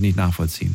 nicht nachvollziehen.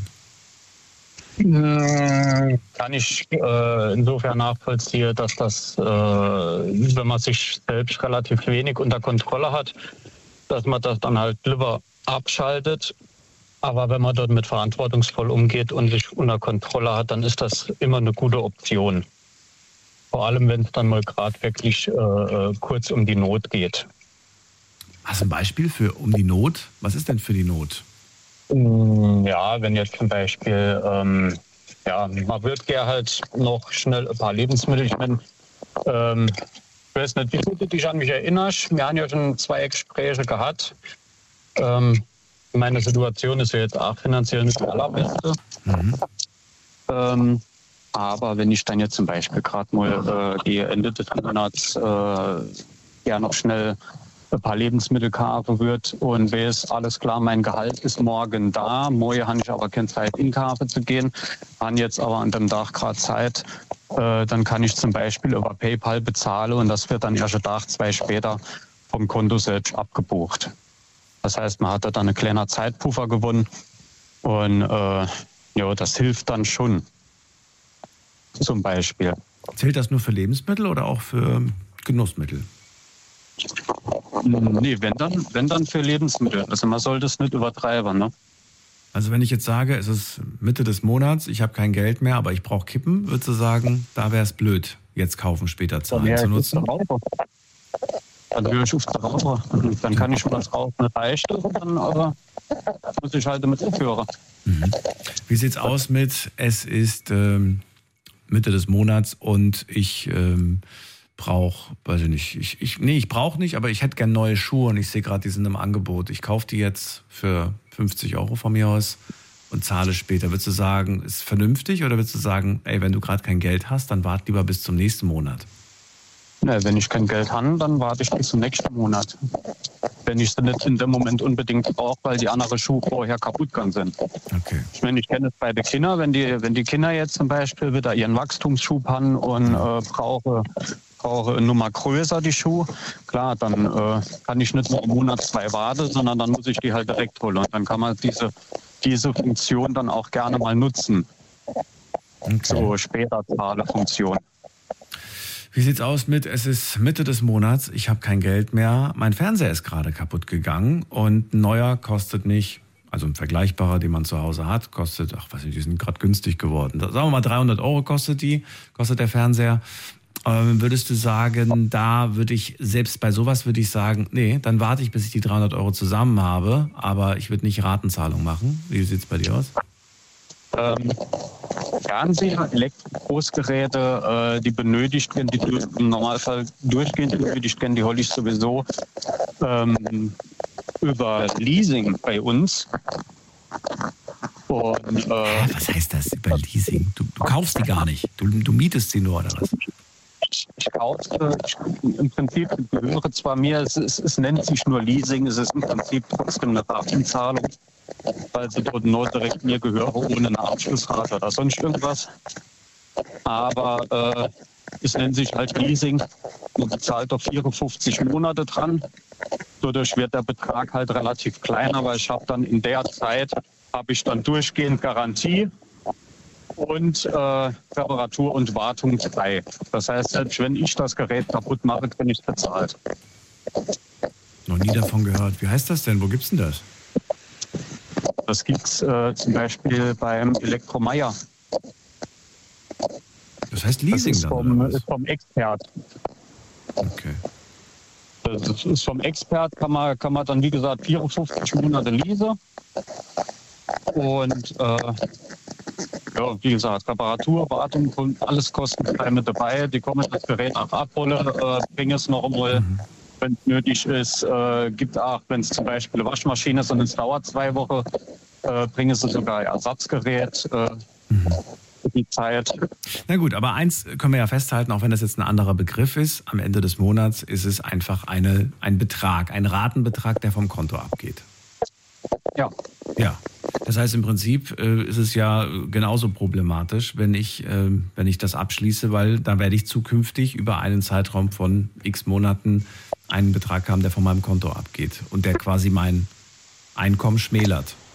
Kann ich insofern nachvollziehen, dass das, wenn man sich selbst relativ wenig unter Kontrolle hat, dass man das dann halt lieber abschaltet. Aber wenn man dort mit verantwortungsvoll umgeht und sich unter Kontrolle hat, dann ist das immer eine gute Option. Vor allem, wenn es dann mal gerade wirklich kurz um die Not geht. Hast du ein Beispiel für um die Not? Was ist denn für die Not? Ja, wenn jetzt zum Beispiel, man wird gerne halt noch schnell ein paar Lebensmittel. Ich meine, ich weiß nicht, wie du dich an mich erinnerst. Wir haben ja schon 2 Gespräche gehabt. Meine Situation ist ja jetzt auch finanziell nicht die allerbeste. Aber wenn ich dann jetzt zum Beispiel gerade mal die Ende des Monats noch schnell ein paar Lebensmittel kaufen wird und weiß, alles klar, mein Gehalt ist morgen da. Morgen habe ich aber keine Zeit, in Kaffee zu gehen. Habe jetzt aber an dem Tag gerade Zeit. Dann kann ich zum Beispiel über PayPal bezahlen und das wird dann erst einen Tag, 2 später vom Konto selbst abgebucht. Das heißt, man hat da dann einen kleinen Zeitpuffer gewonnen und das hilft dann schon. Zum Beispiel. Zählt das nur für Lebensmittel oder auch für Genussmittel? Nee, wenn dann für Lebensmittel. Also man sollte es nicht übertreiben, ne? Also wenn ich jetzt sage, es ist Mitte des Monats, ich habe kein Geld mehr, aber ich brauche Kippen, würdest du sagen, da wäre es blöd, jetzt kaufen, später zahlen zu nutzen? Dann höre ich auf zu rauchen. Dann kann ich mir das auch nicht leisten, dann muss ich halt damit aufhören. Wie sieht's aus mit, es ist Mitte des Monats und ich brauche, weiß ich nicht, ich brauche nicht, aber ich hätte gern neue Schuhe und ich sehe gerade, die sind im Angebot. Ich kaufe die jetzt für 50 € von mir aus und zahle später. Würdest du sagen, ist vernünftig oder würdest du sagen, ey, wenn du gerade kein Geld hast, dann warte lieber bis zum nächsten Monat? Ja, wenn ich kein Geld habe, dann warte ich bis zum nächsten Monat. Wenn ich sie nicht in dem Moment unbedingt brauche, weil die anderen Schuhe vorher kaputt gegangen sind. Okay. Ich meine, ich kenne es bei den Kindern, wenn die Kinder jetzt zum Beispiel wieder ihren Wachstumsschub haben und brauche eine Nummer größer, die Schuhe, klar, dann kann ich nicht nur einen Monat, 2 warten, sondern dann muss ich die halt direkt holen. Und dann kann man diese Funktion dann auch gerne mal nutzen. Okay. So später Zahlfunktion. Wie sieht's aus mit, es ist Mitte des Monats, ich habe kein Geld mehr, mein Fernseher ist gerade kaputt gegangen und ein neuer kostet mich, also ein vergleichbarer, den man zu Hause hat, kostet, die sind gerade günstig geworden. Sagen wir mal 300 € kostet der Fernseher. Würdest du sagen, selbst bei sowas würde ich sagen, nee, dann warte ich, bis ich die 300 € zusammen habe, aber ich würde nicht Ratenzahlung machen. Wie sieht's bei dir aus? Fernseher, Elektrogroßgeräte, die benötigt werden, die im Normalfall durchgehend benötigt werden, die hole ich sowieso über Leasing bei uns. Und, was heißt das über Leasing? Du kaufst die gar nicht, du mietest sie nur, oder was? Ich kaufe, im Prinzip gehöre zwar mir, es nennt sich nur Leasing, es ist im Prinzip trotzdem eine Ratenzahlung, weil sie dort nur direkt mir gehören, ohne eine Abschlussrate oder sonst irgendwas. Aber es nennt sich halt Leasing. Man bezahlt doch 54 Monate dran. Dadurch wird der Betrag halt relativ kleiner, weil ich habe dann in der Zeit, durchgehend Garantie und Reparatur und Wartung frei. Das heißt, selbst wenn ich das Gerät kaputt mache, bin ich bezahlt. Noch nie davon gehört. Wie heißt das denn? Wo gibt's denn das? Das gibt's zum Beispiel beim Elektromeier. Das heißt Leasing das ist vom Expert. Okay. Das ist vom Expert, kann man dann, wie gesagt, 54 Monate leasen. Und wie gesagt, Reparatur, Wartung, alles kostenfrei mit dabei. Die kommen das Gerät auch abholen, bringen es noch einmal, wenn es nötig ist. Gibt auch, wenn es zum Beispiel eine Waschmaschine ist und es dauert 2 Wochen, bringen sie sogar Ersatzgerät. Die Zeit. Na gut, aber eins können wir ja festhalten, auch wenn das jetzt ein anderer Begriff ist, am Ende des Monats ist es einfach ein Betrag, ein Ratenbetrag, der vom Konto abgeht. Ja. Ja, das heißt im Prinzip ist es ja genauso problematisch, wenn ich das abschließe, weil da werde ich zukünftig über einen Zeitraum von x Monaten einen Betrag haben, der von meinem Konto abgeht und der quasi mein Einkommen schmälert.